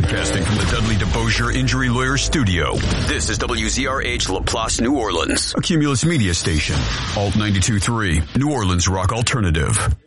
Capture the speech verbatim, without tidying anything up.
Broadcasting from the Dudley DeBosier Injury Lawyer Studio. This is W Z R H LaPlace, New Orleans. A Cumulus Media Station. Alt ninety-two point three, New Orleans Rock Alternative.